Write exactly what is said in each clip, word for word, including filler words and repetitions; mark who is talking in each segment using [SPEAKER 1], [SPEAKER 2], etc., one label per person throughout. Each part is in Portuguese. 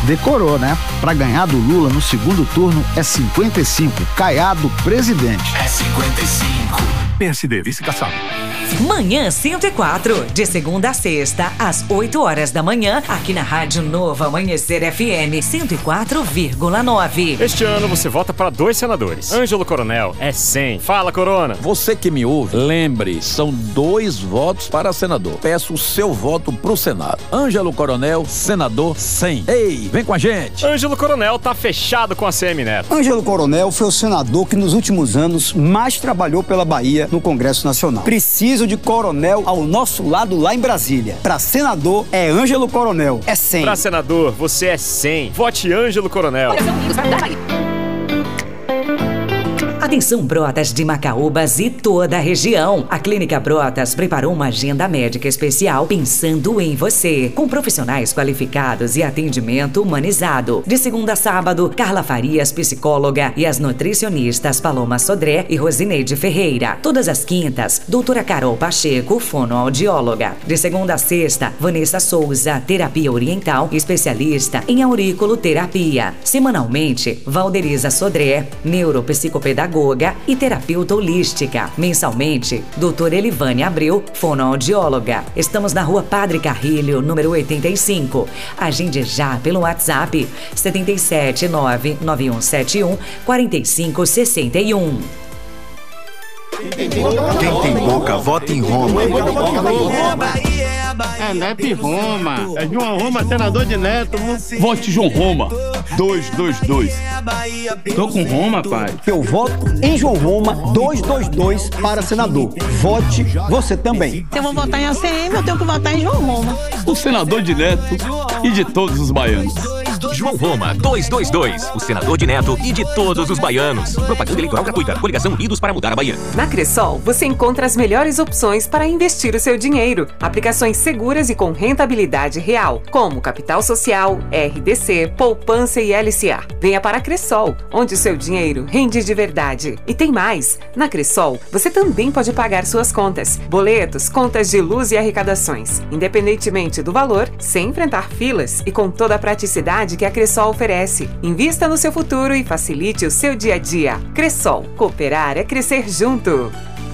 [SPEAKER 1] Decorou, né? Pra ganhar do Lula no segundo turno é cinquenta e cinco. Caiado, presidente.
[SPEAKER 2] É cinquenta e cinco. P S D, vice-caçado.
[SPEAKER 3] Manhã cento e quatro, de segunda a sexta, às oito horas da manhã, aqui na Rádio Novo Amanhecer F M cento e quatro vírgula nove.
[SPEAKER 4] Este ano você vota para dois senadores. Ângelo Coronel é cem. Fala, Corona.
[SPEAKER 5] Você que me ouve, lembre, são dois votos para senador. Peço o seu voto pro Senado. Ângelo Coronel, senador cem. Ei, vem com a gente.
[SPEAKER 4] Ângelo Coronel tá fechado com a C M Neto.
[SPEAKER 6] Ângelo Coronel foi o senador que nos últimos anos mais trabalhou pela Bahia no Congresso Nacional. Preciso de coronel ao nosso lado lá em Brasília. Para senador é Ângelo Coronel, é cem.
[SPEAKER 4] Para senador, você é cem. Vote Ângelo Coronel.
[SPEAKER 3] Atenção, Brotas de Macaúbas e toda a região. A Clínica Brotas preparou uma agenda médica especial pensando em você, com profissionais qualificados e atendimento humanizado. De segunda a sábado, Carla Farias, psicóloga, e as nutricionistas Paloma Sodré e Rosineide Ferreira. Todas as quintas, doutora Carol Pacheco, fonoaudióloga. De segunda a sexta, Vanessa Souza, terapia oriental, especialista em auriculoterapia. Semanalmente, Valderiza Sodré, neuropsicopedagoga e terapeuta holística. Mensalmente, doutora Elivane Abreu, fonoaudióloga. Estamos na Rua Padre Carrilho, número oitenta e cinco. Agende já pelo WhatsApp sete sete nove nove um sete um quatro cinco seis um.
[SPEAKER 7] Quem tem boca, vota em Roma.
[SPEAKER 8] É Neto e Roma. É João Roma, senador de Neto.
[SPEAKER 9] Vote João Roma. dois dois dois. Tô com Roma, pai.
[SPEAKER 6] Eu voto em João Roma dois dois dois para senador. Vote você também.
[SPEAKER 10] Se eu vou votar em A C M, eu tenho que votar em João Roma.
[SPEAKER 9] O senador de Neto e de todos os baianos.
[SPEAKER 2] João Roma, dois dois dois, o senador de Neto e de todos os baianos. Propaganda eleitoral gratuita. Coligação Unidos para Mudar a Bahia.
[SPEAKER 11] Na Cressol, você encontra as melhores opções para investir o seu dinheiro. Aplicações seguras e com rentabilidade real, como Capital Social, R D C, Poupança e L C A. Venha para a Cressol, onde o seu dinheiro rende de verdade. E tem mais. Na Cressol, você também pode pagar suas contas, boletos, contas de luz e arrecadações, independentemente do valor, sem enfrentar filas e com toda a praticidade que a Cressol oferece. Invista no seu futuro e facilite o seu dia a dia. Cressol, cooperar é crescer junto.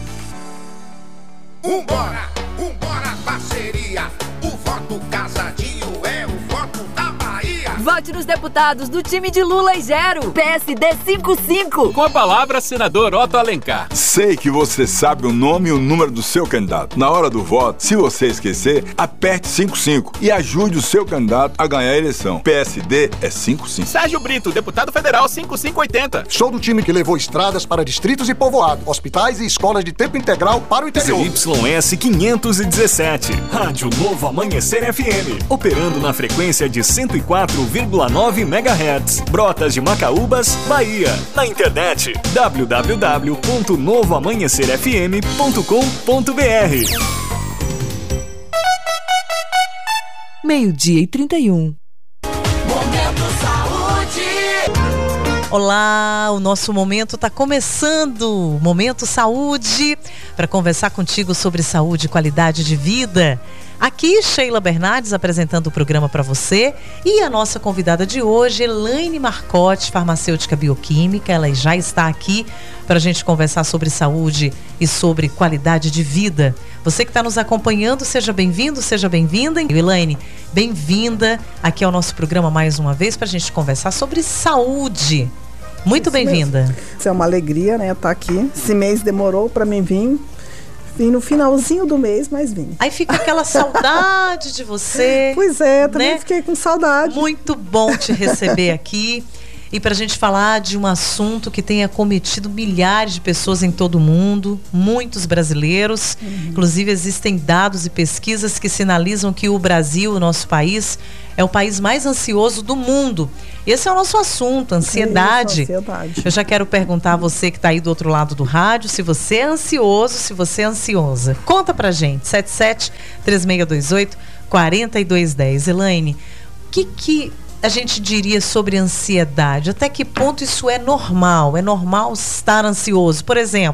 [SPEAKER 12] Vambora, vambora, parceria. O voto casadinho é o voto da Bahia.
[SPEAKER 13] Vote nos deputados do time de Lula e Zero. P S D cinquenta e cinco.
[SPEAKER 14] Com a palavra, senador Otto Alencar.
[SPEAKER 15] Sei que você sabe o nome e o número do seu candidato. Na hora do voto, se você esquecer, aperte cinquenta e cinco e ajude o seu candidato a ganhar a eleição. P S D é cinquenta e cinco.
[SPEAKER 14] Sérgio Brito, deputado federal cinquenta e cinco oitenta.
[SPEAKER 16] Sou do time que levou estradas para distritos e povoados, hospitais e escolas de tempo integral para o interior.
[SPEAKER 2] Y S quinhentos e dezessete. Rádio Novo Amanhecer F M. Operando na frequência de cento e quatro vírgula nove megahertz. Brotas de Macaúbas, Bahia. Na internet w w w ponto novo amanhecer f m ponto com ponto b r.
[SPEAKER 3] Meio-dia e trinta e um.
[SPEAKER 12] Momento Saúde.
[SPEAKER 3] Olá, o nosso momento está começando. Momento Saúde, para conversar contigo sobre saúde e qualidade de vida. Aqui, Sheila Bernardes apresentando o programa para você e a nossa convidada de hoje, Elaine Marcotti, farmacêutica bioquímica. Ela já está aqui para a gente conversar sobre saúde e sobre qualidade de vida. Você que está nos acompanhando, seja bem-vindo, seja bem-vinda. Elaine, bem-vinda aqui ao nosso programa mais uma vez para a gente conversar sobre saúde. Muito bem-vinda.
[SPEAKER 17] Isso é uma alegria, né, estar aqui. Esse mês demorou para mim vir. Vim no finalzinho do mês, mas vim.
[SPEAKER 3] Aí fica aquela saudade de você.
[SPEAKER 17] Pois é, também
[SPEAKER 3] né?
[SPEAKER 17] Fiquei com saudade.
[SPEAKER 3] Muito bom te receber aqui. E para a gente falar de um assunto que tem acometido milhares de pessoas em todo o mundo, muitos brasileiros. Uhum. Inclusive, existem dados e pesquisas que sinalizam que o Brasil, o nosso país, é o país mais ansioso do mundo. Esse é o nosso assunto, ansiedade.
[SPEAKER 17] Isso, ansiedade.
[SPEAKER 3] Eu já quero perguntar a você que está aí do outro lado do rádio, se você é ansioso, se você é ansiosa. Conta pra gente, sete sete, três seis dois oito, quatro dois um zero. Elaine, o que que a gente diria sobre ansiedade? Até que ponto isso é normal? É normal estar ansioso? Por exemplo,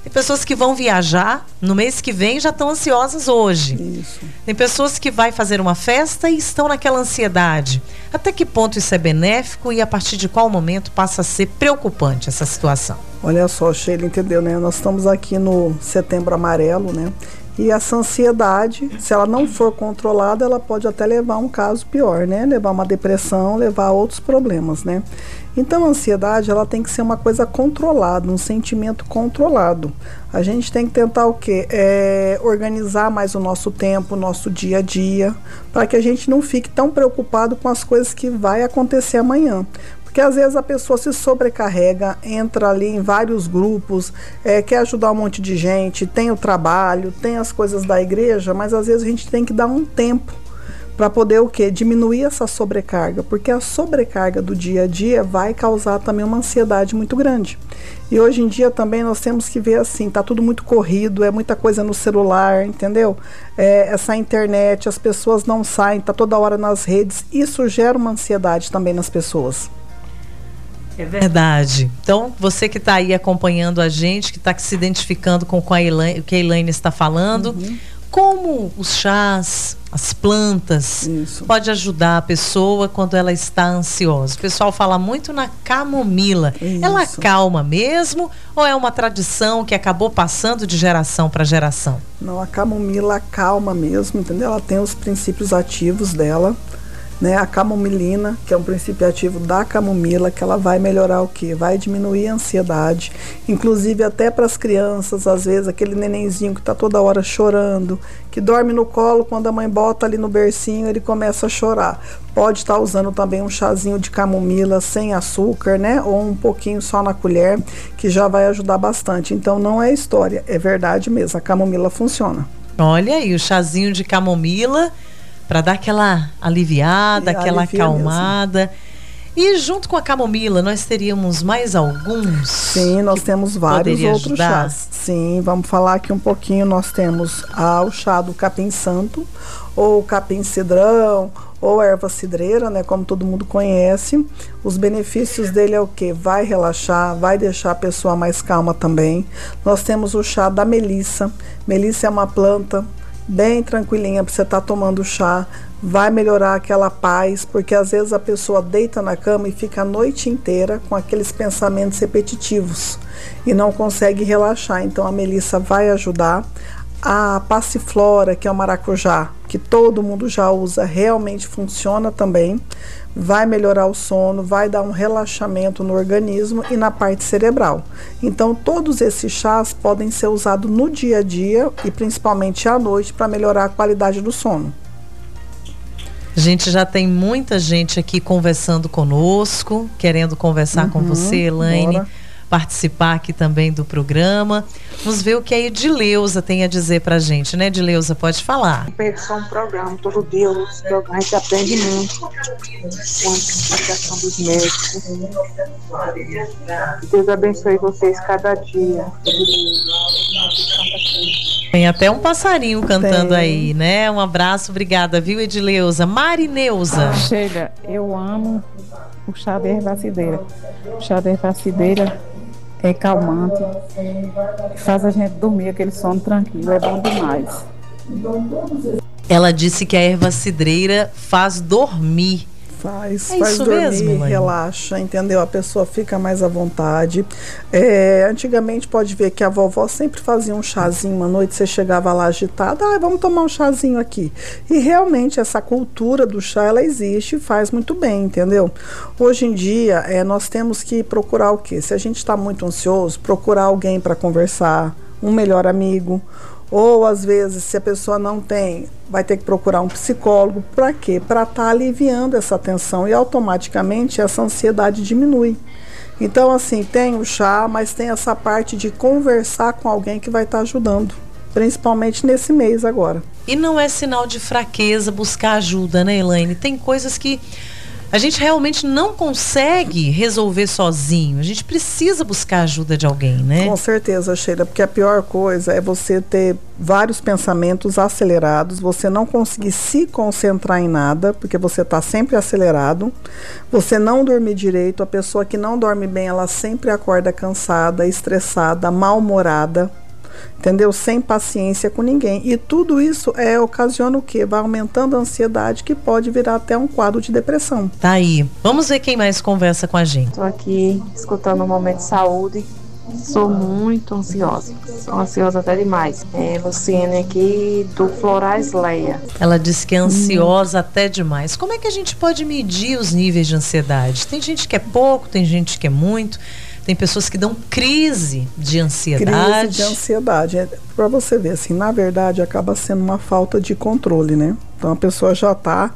[SPEAKER 18] Tem pessoas que vão viajar no mês que vem e já estão ansiosas hoje.
[SPEAKER 17] Isso.
[SPEAKER 18] Tem pessoas que vai fazer uma festa e estão naquela ansiedade. Até que ponto isso é benéfico e a partir de qual momento passa a ser preocupante essa situação?
[SPEAKER 17] Olha só, Sheila, entendeu, né? Nós estamos aqui no Setembro Amarelo, né? E essa ansiedade, se ela não for controlada, ela pode até levar a um caso pior, né? Levar a uma depressão, levar a outros problemas, né? Então a ansiedade, ela tem que ser uma coisa controlada, um sentimento controlado. A gente tem que tentar o quê? É, organizar mais o nosso tempo, o nosso dia a dia, para que a gente não fique tão preocupado com as coisas que vai acontecer amanhã. Porque às vezes a pessoa se sobrecarrega, entra ali em vários grupos, é, quer ajudar um monte de gente, tem o trabalho, tem as coisas da igreja, mas às vezes a gente tem que dar um tempo para poder o quê? Diminuir essa sobrecarga, porque a sobrecarga do dia a dia vai causar também uma ansiedade muito grande. E hoje em dia também nós temos que ver assim, tá tudo muito corrido, é muita coisa no celular, entendeu? É, essa internet, as pessoas não saem, tá toda hora nas redes, isso gera uma ansiedade também nas pessoas.
[SPEAKER 18] É verdade. Então, você que está aí acompanhando a gente, que está se identificando com o que a Elaine, que a Elaine está falando, uhum. Como os chás, as plantas, Isso. pode ajudar a pessoa quando ela está ansiosa? O pessoal fala muito na camomila. Isso. Ela calma mesmo ou é uma tradição que acabou passando de geração para geração?
[SPEAKER 17] Não, a camomila calma mesmo, entendeu? Ela tem os princípios ativos dela. Né, a camomilina, que é um princípio ativo da camomila, que ela vai melhorar o quê? Vai diminuir a ansiedade, inclusive até para as crianças, às vezes aquele nenenzinho que está toda hora chorando, que dorme no colo, quando a mãe bota ali no bercinho, ele começa a chorar. Pode estar usando também um chazinho de camomila sem açúcar, né? Ou um pouquinho só na colher, que já vai ajudar bastante. Então não é história, é verdade mesmo, a camomila funciona.
[SPEAKER 18] Olha aí, o chazinho de camomila para dar aquela aliviada, e aquela acalmada. Mesmo. E junto com a camomila, nós teríamos mais alguns?
[SPEAKER 17] Sim, nós temos vários outros ajudar. chás. Sim, vamos falar aqui um pouquinho. Nós temos ah, o chá do capim santo, ou capim cidrão, ou erva cidreira, né, como todo mundo conhece. Os benefícios dele é o quê? Vai relaxar, vai deixar a pessoa mais calma também. Nós temos o chá da melissa. Melissa é uma planta bem tranquilinha para você estar tá tomando chá, vai melhorar aquela paz, porque às vezes a pessoa deita na cama e fica a noite inteira com aqueles pensamentos repetitivos e não consegue relaxar. Então a melissa vai ajudar. A passiflora, que é o maracujá, que todo mundo já usa, realmente funciona também, vai melhorar o sono, vai dar um relaxamento no organismo e na parte cerebral. Então todos esses chás podem ser usados no dia a dia e principalmente à noite para melhorar a qualidade do sono.
[SPEAKER 18] A gente já tem muita gente aqui conversando conosco, querendo conversar uhum, com você, Elaine. Bora. Participar aqui também do programa. Vamos ver o que a Edileuza tem a dizer pra gente, né, Edileuza? Pode falar.
[SPEAKER 19] Eu só um programa, todo dia os programas, a gente aprende muito com a questão dos médicos. Deus abençoe vocês cada dia.
[SPEAKER 18] Tem até um passarinho cantando
[SPEAKER 19] tem.
[SPEAKER 18] Aí, né? Um abraço, obrigada, viu, Edileuza? Marineuza.
[SPEAKER 20] Chega, eu amo o chá de ervacideira. O chá de ervacideira é calmante, faz a gente dormir aquele sono tranquilo, é bom demais.
[SPEAKER 18] Ela disse que a erva cidreira faz dormir.
[SPEAKER 17] Faz,
[SPEAKER 18] é
[SPEAKER 17] faz
[SPEAKER 18] isso
[SPEAKER 17] dormir,
[SPEAKER 18] mesmo,
[SPEAKER 17] relaxa, entendeu? A pessoa fica mais à vontade. É, antigamente pode ver que a vovó sempre fazia um chazinho, uma noite você chegava lá agitada, ah, vamos tomar um chazinho aqui. E realmente essa cultura do chá, ela existe e faz muito bem, entendeu? Hoje em dia, é, nós temos que procurar o quê? Se a gente está muito ansioso, procurar alguém para conversar, um melhor amigo. Ou às vezes, se a pessoa não tem, vai ter que procurar um psicólogo. Para quê? Para estar tá aliviando essa tensão e automaticamente essa ansiedade diminui. Então, assim, tem o chá, mas tem essa parte de conversar com alguém que vai estar tá ajudando, principalmente nesse mês agora.
[SPEAKER 18] E não é sinal de fraqueza buscar ajuda, né, Elaine? Tem coisas que a gente realmente não consegue resolver sozinho. A gente precisa buscar a ajuda de alguém, né?
[SPEAKER 17] Com certeza, Sheila, porque a pior coisa é você ter vários pensamentos acelerados, você não conseguir se concentrar em nada, porque você está sempre acelerado, você não dormir direito. A pessoa que não dorme bem, ela sempre acorda cansada, estressada, mal-humorada, entendeu? Sem paciência com ninguém. E tudo isso é ocasiona o quê? Vai aumentando a ansiedade, que pode virar até um quadro de depressão.
[SPEAKER 18] Tá aí. Vamos ver quem mais conversa com a gente.
[SPEAKER 19] Estou aqui escutando o Momento de Saúde. Sou muito ansiosa. Sou ansiosa até demais. É Luciene aqui do Florais Leia.
[SPEAKER 18] Ela disse que é ansiosa hum. até demais. Como é que a gente pode medir os níveis de ansiedade? Tem gente que é pouco, tem gente que é muito. Tem pessoas que dão crise de ansiedade.
[SPEAKER 17] Crise de ansiedade. É, para você ver, assim, na verdade, acaba sendo uma falta de controle, né? Então a pessoa já tá,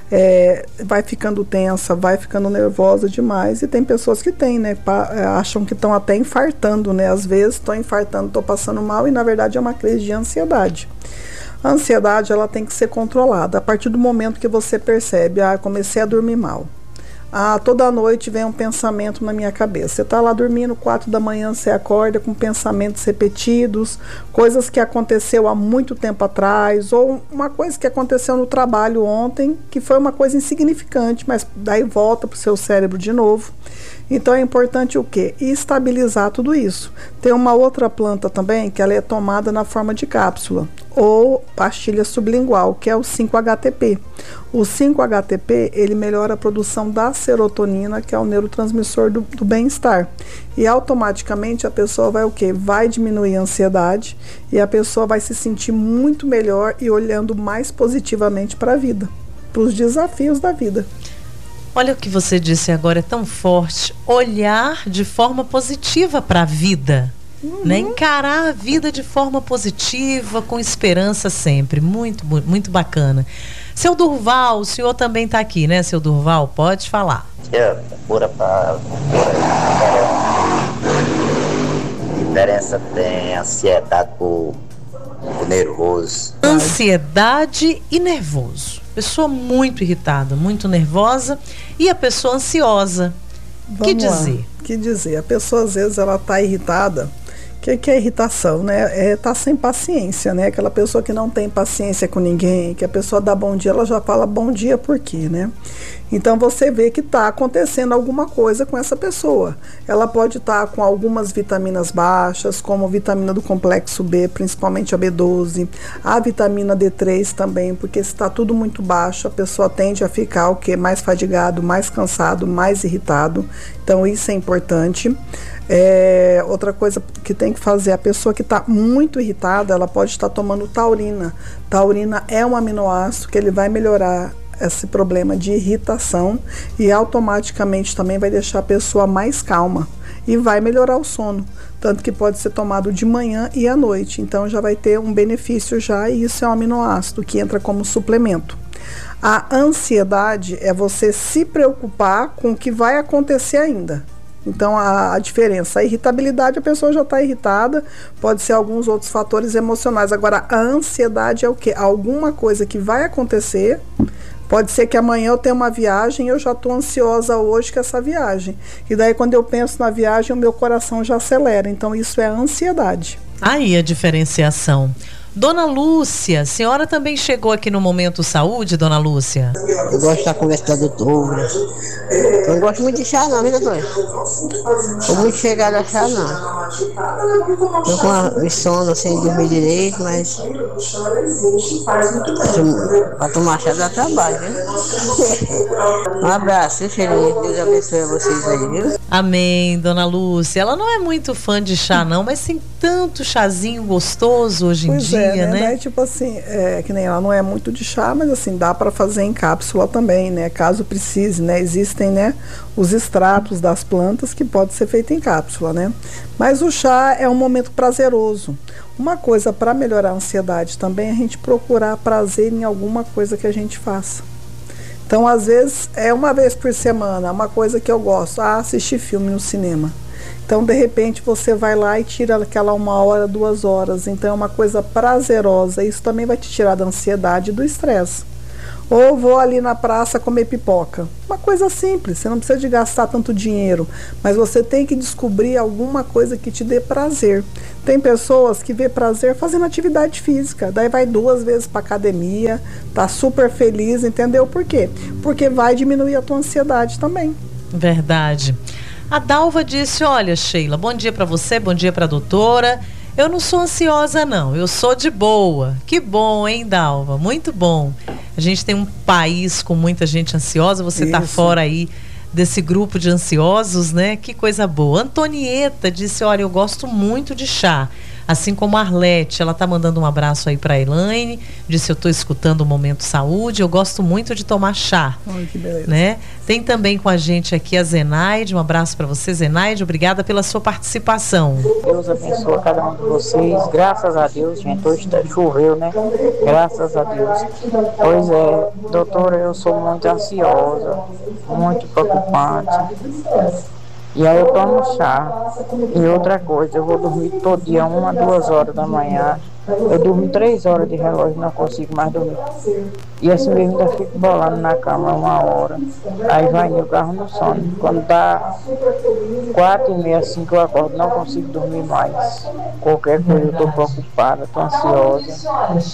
[SPEAKER 17] é, vai ficando tensa, vai ficando nervosa demais. E tem pessoas que têm, né? Pa, é, acham que estão até infartando, né? Às vezes estão infartando, estão passando mal, e na verdade é uma crise de ansiedade. A ansiedade, ela tem que ser controlada. A partir do momento que você percebe, ah, comecei a dormir mal. Ah, toda noite vem um pensamento na minha cabeça. Você está lá dormindo, quatro da manhã, você acorda com pensamentos repetidos, coisas que aconteceu há muito tempo atrás, ou uma coisa que aconteceu no trabalho ontem, que foi uma coisa insignificante, mas daí volta para o seu cérebro de novo. Então é importante o quê? Estabilizar tudo isso. Tem uma outra planta também, que ela é tomada na forma de cápsula, ou pastilha sublingual, que é o cinco H T P. O cinco H T P, ele melhora a produção da serotonina, que é o neurotransmissor do, do bem-estar. E automaticamente a pessoa vai o quê? Vai diminuir a ansiedade, e a pessoa vai se sentir muito melhor e olhando mais positivamente para a vida, para os desafios da vida.
[SPEAKER 18] Olha o que você disse agora, é tão forte. Olhar de forma positiva para a vida. Uhum. Né? Encarar a vida de forma positiva, com esperança sempre. Muito, muito bacana. Seu Durval, o senhor também está aqui, né, seu Durval? Pode falar.
[SPEAKER 21] É, bora pra, que diferença tem ansiedade pro, pro nervoso?
[SPEAKER 18] Ansiedade e nervoso. Pessoa muito irritada, muito nervosa, e a pessoa ansiosa. O que dizer?
[SPEAKER 17] Lá. Que dizer? A pessoa às vezes ela está irritada. O que, que é irritação, né? É tá sem paciência, né? Aquela pessoa que não tem paciência com ninguém, que a pessoa dá bom dia, ela já fala bom dia por quê, né? Então você vê que está acontecendo alguma coisa com essa pessoa. Ela pode estar tá com algumas vitaminas baixas, como a vitamina do complexo B, principalmente a B doze, a vitamina D três também, porque se está tudo muito baixo, a pessoa tende a ficar o quê? Mais fadigado, mais cansado, mais irritado. Então isso é importante. É, outra coisa que tem que fazer, a pessoa que está muito irritada, ela pode estar tomando taurina. Taurina é um aminoácido que ele vai melhorar esse problema de irritação e automaticamente também vai deixar a pessoa mais calma e vai melhorar o sono, tanto que pode ser tomado de manhã e à noite, então já vai ter um benefício já, e isso é um aminoácido que entra como suplemento. A ansiedade é você se preocupar com o que vai acontecer ainda. Então a, a diferença, a irritabilidade, a pessoa já está irritada, pode ser alguns outros fatores emocionais. Agora a ansiedade é o quê? Alguma coisa que vai acontecer. Pode ser que amanhã eu tenha uma viagem e eu já estou ansiosa hoje com essa viagem. E daí quando eu penso na viagem, o meu coração já acelera. Então isso é ansiedade.
[SPEAKER 18] Aí a diferenciação. Dona Lúcia, a senhora também chegou aqui no Momento Saúde, Dona Lúcia?
[SPEAKER 22] Eu gosto da conversa da doutora. Eu não gosto muito de chá não, viu, doutora? Estou muito chegada a chá não. Estou com a sono sem dormir direito, mas para tomar chá dá trabalho, né? Um abraço, feliz. Deus abençoe a vocês aí, viu?
[SPEAKER 18] Amém, Dona Lúcia. Ela não é muito fã de chá não, mas tem tanto chazinho gostoso hoje em dia.
[SPEAKER 17] É, né?
[SPEAKER 18] né?
[SPEAKER 17] Daí, tipo assim, é, que nem ela não é muito de chá, mas assim, dá para fazer em cápsula também, né? Caso precise, né? Existem, né, os extratos das plantas que pode ser feito em cápsula, né? Mas o chá é um momento prazeroso. Uma coisa para melhorar a ansiedade também é a gente procurar prazer em alguma coisa que a gente faça. Então, às vezes, é uma vez por semana, uma coisa que eu gosto, ah, assistir filme no cinema. Então, de repente, você vai lá e tira aquela uma hora, duas horas. Então, é uma coisa prazerosa. Isso também vai te tirar da ansiedade e do estresse. Ou vou ali na praça comer pipoca. Uma coisa simples, você não precisa de gastar tanto dinheiro, mas você tem que descobrir alguma coisa que te dê prazer. Tem pessoas que vê prazer fazendo atividade física, daí vai duas vezes para academia, tá super feliz, entendeu? Por quê? Porque vai diminuir a tua ansiedade também.
[SPEAKER 18] Verdade. A Dalva disse, olha, Sheila, bom dia para você, bom dia para a doutora. Eu não sou ansiosa, não. Eu sou de boa. Que bom, hein, Dalva? Muito bom. A gente tem um país com muita gente ansiosa. Você está fora aí desse grupo de ansiosos, né? Que coisa boa. Antonieta disse, olha, eu gosto muito de chá. Assim como a Arlete, ela tá mandando um abraço aí pra Elaine, disse, eu tô escutando o Momento Saúde, eu gosto muito de tomar chá.
[SPEAKER 17] Ai, que beleza.
[SPEAKER 18] Né? Tem também com a gente aqui a Zenaide, um abraço para você, Zenaide, obrigada pela sua participação.
[SPEAKER 1] Deus abençoe cada um de vocês, graças a Deus, gente, hoje tá, choveu, né? Graças a Deus. Pois é, doutora, eu sou muito ansiosa, muito preocupante. E aí eu tomo chá. E outra coisa, eu vou dormir todo dia, uma, duas horas da manhã. Eu durmo três horas de relógio, não consigo mais dormir. E assim mesmo ainda fico bolando na cama uma hora. Aí vai no carro no sono. Quando dá quatro e meia, cinco eu acordo, não consigo dormir mais. Qualquer coisa eu tô preocupada, tô ansiosa.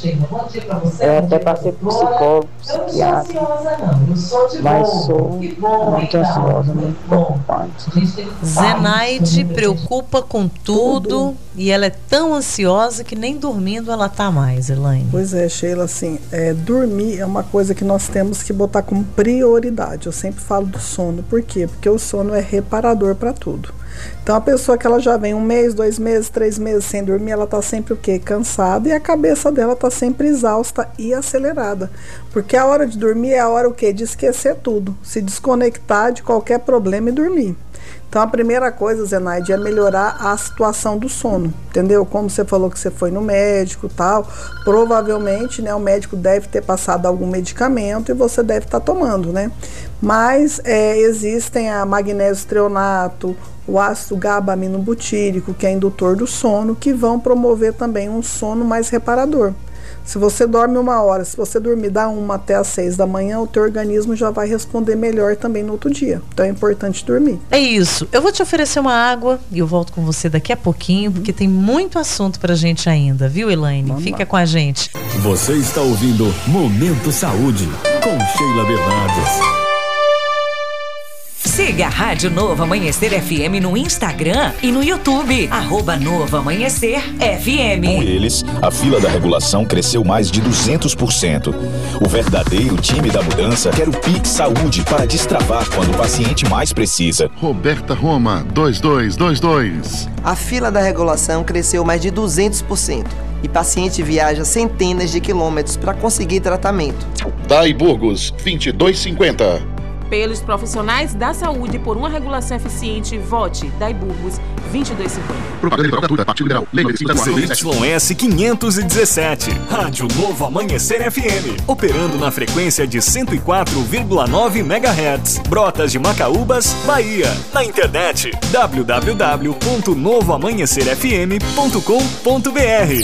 [SPEAKER 1] Eu até passei por psicólogo, psiquiatra. Mas sou muito ansiosa, muito preocupante.
[SPEAKER 18] Zenaide preocupa com tudo e ela é tão ansiosa que nem dormindo ela tá mais, Elaine.
[SPEAKER 17] Pois é, Sheila, assim, é, dormir é uma coisa que nós temos que botar como prioridade. Eu sempre falo do sono. Por quê? Porque o sono é reparador para tudo. Então a pessoa que ela já vem um mês, dois meses, três meses sem dormir, ela tá sempre o quê? Cansada, e a cabeça dela tá sempre exausta e acelerada. Porque a hora de dormir é a hora o quê? De esquecer tudo, se desconectar de qualquer problema e dormir. Então a primeira coisa, Zenaide, é melhorar a situação do sono, entendeu? Como você falou que você foi no médico e tal, provavelmente, né, o médico deve ter passado algum medicamento e você deve estar tomando, né? Mas é, existem a magnésio treonato, o ácido GABA-aminobutírico, que é indutor do sono, que vão promover também um sono mais reparador. Se você dorme uma hora, se você dormir da uma até as seis da manhã, o teu organismo já vai responder melhor também no outro dia. Então é importante dormir.
[SPEAKER 18] É isso. Eu vou te oferecer uma água e eu volto com você daqui a pouquinho, porque tem muito assunto pra gente ainda, viu, Elaine?
[SPEAKER 2] Vamos
[SPEAKER 18] Fica
[SPEAKER 2] lá.
[SPEAKER 18] com a gente.
[SPEAKER 2] Você está ouvindo Momento Saúde com Sheila Bernardes.
[SPEAKER 3] Siga a Rádio Novo Amanhecer F M no Instagram e no YouTube. Arroba Novo Amanhecer F M.
[SPEAKER 5] Com eles, a fila da regulação cresceu mais de duzentos por cento. O verdadeiro time da mudança quer o Pix Saúde para destravar quando o paciente mais precisa.
[SPEAKER 23] Roberta Roma, dois dois dois dois.
[SPEAKER 24] A fila da regulação cresceu mais de duzentos por cento e paciente viaja centenas de quilômetros para conseguir tratamento.
[SPEAKER 23] Dai Burgos, vinte e dois cinquenta.
[SPEAKER 25] Pelos profissionais da saúde por uma regulação eficiente, vote Dai Burgos vinte e dois cinquenta.
[SPEAKER 23] Propaganda gratuita, Partido Liberal. Lei
[SPEAKER 2] C Y S quinhentos e dezessete, Rádio Novo Amanhecer F M, operando na frequência de cento e quatro vírgula nove megahertz, Brotas de Macaúbas, Bahia. Na internet w w w ponto novo amanhecer f m ponto com ponto b r.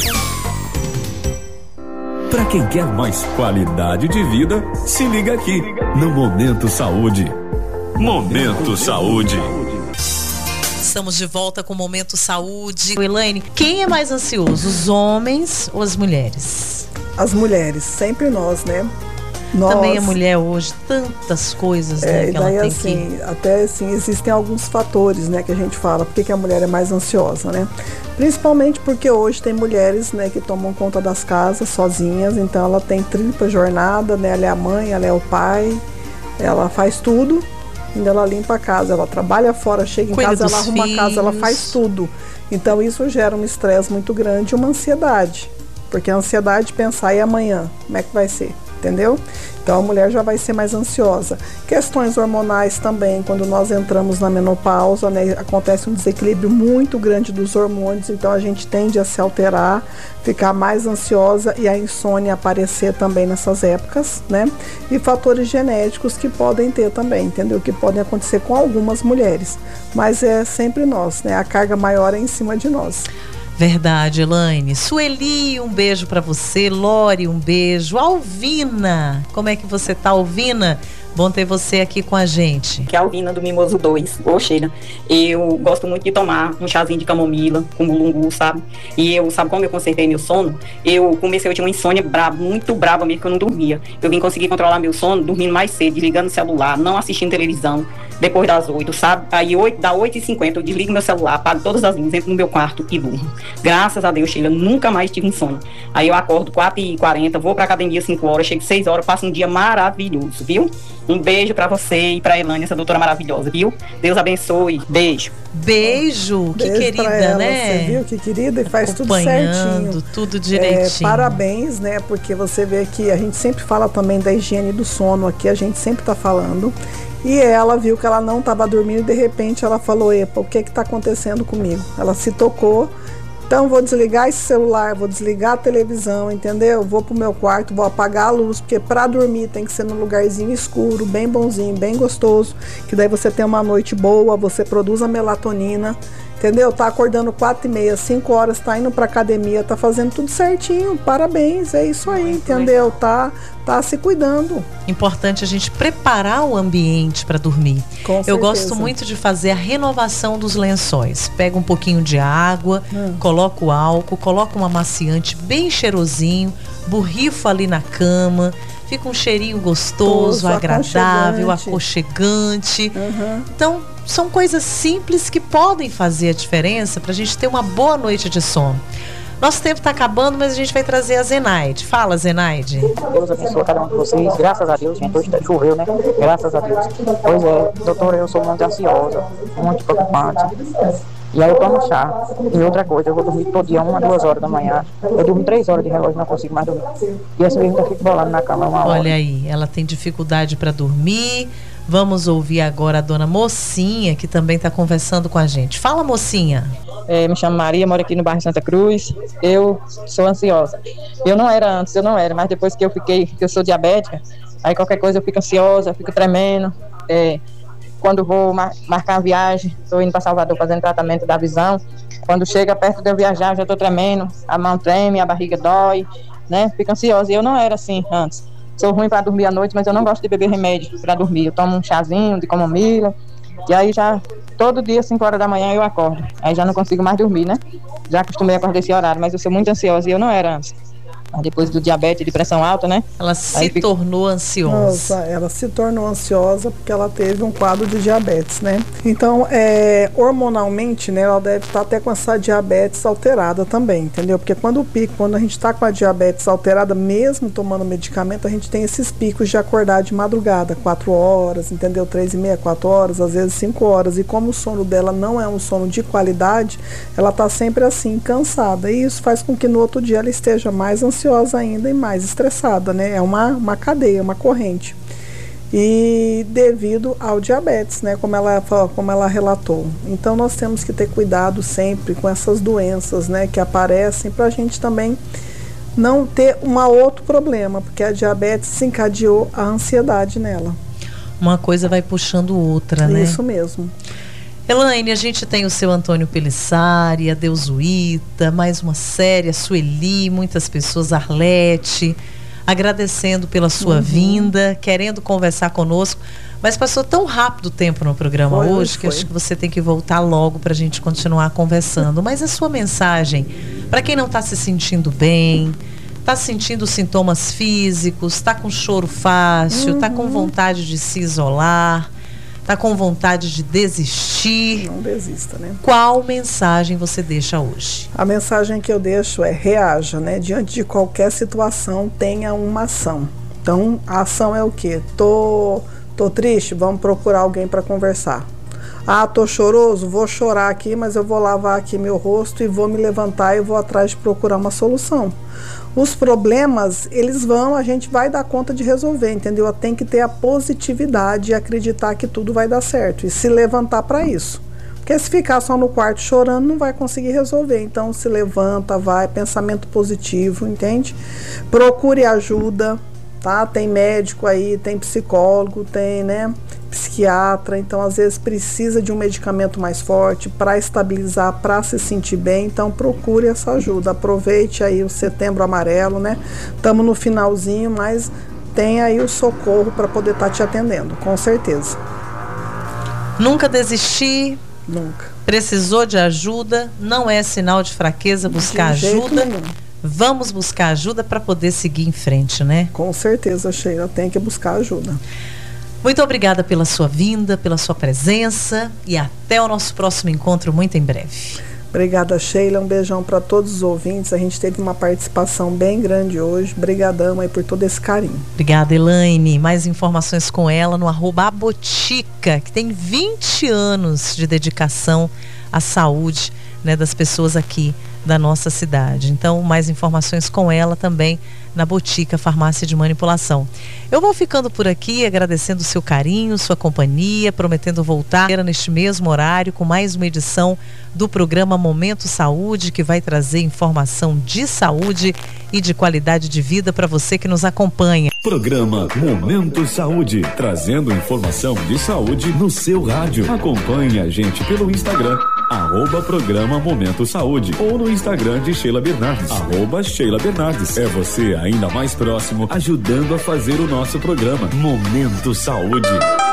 [SPEAKER 2] Para quem quer mais qualidade de vida, se liga aqui no Momento Saúde. Momento Saúde.
[SPEAKER 18] Estamos de volta com o Momento Saúde. Elaine, quem é mais ansioso, os homens ou as mulheres?
[SPEAKER 17] As mulheres, sempre nós, né? Nós,
[SPEAKER 18] também a mulher hoje, tantas coisas, né,
[SPEAKER 17] é,
[SPEAKER 18] que ela
[SPEAKER 17] daí,
[SPEAKER 18] tem
[SPEAKER 17] assim,
[SPEAKER 18] que...
[SPEAKER 17] até assim, existem alguns fatores, né, que a gente fala, por que que a mulher é mais ansiosa, né? Principalmente porque hoje tem mulheres, né, que tomam conta das casas sozinhas, então ela tem tripla jornada, né, ela é a mãe, ela é o pai, ela faz tudo, ainda ela limpa a casa, ela trabalha fora, chega em
[SPEAKER 18] Cuida
[SPEAKER 17] casa, ela
[SPEAKER 18] dos
[SPEAKER 17] arruma a casa, ela faz tudo. Então isso gera um estresse muito grande e uma ansiedade, porque a ansiedade de pensar, e amanhã, como é que vai ser? Entendeu? Então a mulher já vai ser mais ansiosa. Questões hormonais também, quando nós entramos na menopausa, né, acontece um desequilíbrio muito grande dos hormônios, então a gente tende a se alterar, ficar mais ansiosa e a insônia aparecer também nessas épocas, né? E fatores genéticos que podem ter também, entendeu? Que podem acontecer com algumas mulheres, mas é sempre nós, né? A carga maior é em cima de nós.
[SPEAKER 18] Verdade, Elaine. Sueli, um beijo pra você. Lore, um beijo. Alvina, como é que você tá, Alvina? Bom ter você aqui com a gente.
[SPEAKER 4] Que é a Alvina do Mimoso dois. Ô, Sheila, eu gosto muito de tomar um chazinho de camomila com mulungu, sabe? E eu, sabe como eu consertei meu sono? Eu comecei, eu tinha uma insônia brava, muito brava mesmo, que eu não dormia. Eu vim conseguir controlar meu sono dormindo mais cedo, desligando o celular, não assistindo televisão, depois das oito, sabe? Aí oito, da oito e cinquenta eu desligo meu celular, apago todas as luzes, entro no meu quarto e durmo. Graças a Deus, Sheila, nunca mais tive insônia. Aí eu acordo quatro e quarenta, vou pra academia cinco horas, chego seis horas, passo um dia maravilhoso, viu? Um beijo pra você e pra Elane, essa doutora maravilhosa, viu? Deus abençoe. Beijo.
[SPEAKER 18] Beijo, que
[SPEAKER 17] Beijo
[SPEAKER 18] querida,
[SPEAKER 17] pra ela,
[SPEAKER 18] né?
[SPEAKER 17] Você viu que querida e faz tudo certinho.
[SPEAKER 18] Tudo direitinho.
[SPEAKER 17] É, parabéns, né? Porque você vê que a gente sempre fala também da higiene do sono aqui, a gente sempre tá falando. E ela viu que ela não estava dormindo e de repente ela falou: epa, o que que tá acontecendo comigo? Ela se tocou. Então vou desligar esse celular, vou desligar a televisão, entendeu? Vou pro meu quarto, vou apagar a luz, porque para dormir tem que ser num lugarzinho escuro, bem bonzinho, bem gostoso, que daí você tem uma noite boa, você produz a melatonina, entendeu? Tá acordando quatro e meia, cinco horas, tá indo pra academia, tá fazendo tudo certinho, parabéns, é isso aí, entendeu? Tá, tá se cuidando.
[SPEAKER 18] Importante a gente preparar o ambiente para dormir.
[SPEAKER 17] Com
[SPEAKER 18] Eu
[SPEAKER 17] certeza.
[SPEAKER 18] gosto muito de fazer a renovação dos lençóis. Pega um pouquinho de água,
[SPEAKER 17] Hum.
[SPEAKER 18] coloca o álcool, coloca um amaciante bem cheirosinho, borrifa ali na cama, fica um cheirinho gostoso,
[SPEAKER 17] Gostoso,
[SPEAKER 18] agradável,
[SPEAKER 17] aconchegante.
[SPEAKER 18] aconchegante. Então, são coisas simples que podem fazer a diferença para a gente ter uma boa noite de sono. Nosso tempo está acabando, mas a gente vai trazer a Zenaide. Fala, Zenaide.
[SPEAKER 1] Deus abençoe cada um de vocês. Graças a Deus, gente. Hoje tá- choveu, né? Graças a Deus. Pois é, doutora, eu sou muito ansiosa, muito preocupante. E aí eu tomo chá. E outra coisa, eu vou dormir todo dia, uma, duas horas da manhã. Eu durmo três horas de relógio, não consigo mais dormir. E assim mesmo eu fico bolado na cama uma hora.
[SPEAKER 18] Olha aí, ela tem dificuldade para dormir. Vamos ouvir agora a dona Mocinha, que também está conversando com a gente. Fala, Mocinha.
[SPEAKER 6] É, me chamo Maria, moro aqui no bairro Santa Cruz. Eu sou ansiosa. Eu não era antes, eu não era, mas depois que eu fiquei, que eu sou diabética, aí qualquer coisa eu fico ansiosa, eu fico tremendo. É, quando vou mar- marcar uma viagem, estou indo para Salvador fazendo tratamento da visão. Quando chega perto de eu viajar, eu já estou tremendo, a mão treme, a barriga dói, né? Fico ansiosa. E eu não era assim antes. Sou ruim para dormir à noite, mas eu não gosto de beber remédio para dormir. Eu tomo um chazinho de camomila, e aí já todo dia, cinco horas da manhã, eu acordo. Aí já não consigo mais dormir, né? Já acostumei a acordar esse horário, mas eu sou muito ansiosa e eu não era antes. Depois do diabetes, de pressão alta, né?
[SPEAKER 18] Ela se
[SPEAKER 6] Aí fica-
[SPEAKER 18] tornou ansiosa.
[SPEAKER 17] Nossa, ela se tornou ansiosa porque ela teve um quadro de diabetes, né? Então, é, hormonalmente, né, ela deve estar até com essa diabetes alterada também, entendeu? Porque quando o pico, quando a gente está com a diabetes alterada, mesmo tomando medicamento, a gente tem esses picos de acordar de madrugada, quatro horas, entendeu? Três e meia, quatro horas, às vezes cinco horas. E como o sono dela não é um sono de qualidade, ela está sempre assim, cansada. E isso faz com que no outro dia ela esteja mais ansiosa ainda e mais estressada, né? É uma, uma cadeia, uma corrente. E devido ao diabetes, né? Como ela, como ela relatou. Então nós temos que ter cuidado sempre com essas doenças, né? Que aparecem para a gente também não ter um outro problema, porque a diabetes desencadeou a ansiedade nela.
[SPEAKER 18] Uma coisa vai puxando outra, né?
[SPEAKER 17] Isso mesmo.
[SPEAKER 18] Elaine, a gente tem o seu Antônio Pelissari, a Deusuíta, mais uma série, a Sueli, muitas pessoas, Arlete, agradecendo pela sua
[SPEAKER 17] Uhum.
[SPEAKER 18] vinda, querendo conversar conosco, mas passou tão rápido o tempo no programa
[SPEAKER 17] Foi,
[SPEAKER 18] hoje que
[SPEAKER 17] foi.
[SPEAKER 18] acho que você tem que voltar logo para a gente continuar conversando. Mas a sua mensagem, para quem não está se sentindo bem, está sentindo sintomas físicos, está com choro fácil, está com
[SPEAKER 17] Uhum.
[SPEAKER 18] vontade de se isolar, está com vontade de desistir.
[SPEAKER 17] Não desista, né?
[SPEAKER 18] Qual mensagem você deixa hoje?
[SPEAKER 17] A mensagem que eu deixo é: reaja, né? Diante de qualquer situação, tenha uma ação. Então, a ação é o quê? Tô, tô triste? Vamos procurar alguém para conversar. Ah, tô choroso? Vou chorar aqui, mas eu vou lavar aqui meu rosto e vou me levantar e vou atrás de procurar uma solução. Os problemas, eles vão, a gente vai dar conta de resolver, entendeu? Tem que ter a positividade e acreditar que tudo vai dar certo e se levantar para isso. Porque se ficar só no quarto chorando, não vai conseguir resolver. Então, se levanta, vai, pensamento positivo, entende? Procure ajuda, tá? Tem médico aí, tem psicólogo, tem, né, psiquiatra. Então, às vezes, precisa de um medicamento mais forte para estabilizar, para se sentir bem. Então, procure essa ajuda. Aproveite aí o Setembro Amarelo, né? Estamos no finalzinho, mas tem aí o socorro para poder estar te atendendo, com certeza.
[SPEAKER 18] Nunca desistir.
[SPEAKER 17] Nunca.
[SPEAKER 18] Precisou de ajuda, não é sinal de fraqueza buscar ajuda. Vamos buscar ajuda para poder seguir em frente, né?
[SPEAKER 17] Com certeza, Sheila, tem que buscar ajuda.
[SPEAKER 18] Muito obrigada pela sua vinda, pela sua presença e até o nosso próximo encontro muito em breve.
[SPEAKER 17] Obrigada, Sheila. Um beijão para todos os ouvintes. A gente teve uma participação bem grande hoje. Obrigadão aí por todo esse carinho.
[SPEAKER 18] Obrigada, Elaine. Mais informações com ela no arroba Abotica, que tem vinte anos de dedicação à saúde, né, das pessoas aqui da nossa cidade. Então, mais informações com ela também na Botica Farmácia de Manipulação. Eu vou ficando por aqui, agradecendo o seu carinho, sua companhia, prometendo voltar neste mesmo horário com mais uma edição do programa Momento Saúde, que vai trazer informação de saúde e de qualidade de vida para você que nos acompanha.
[SPEAKER 2] Programa Momento Saúde, trazendo informação de saúde no seu rádio. Acompanhe a gente pelo Instagram, arroba programa Momento Saúde, ou no Instagram de Sheila Bernardes, arroba Sheila Bernardes. É você ainda mais próximo, ajudando a fazer o nosso programa Momento Saúde.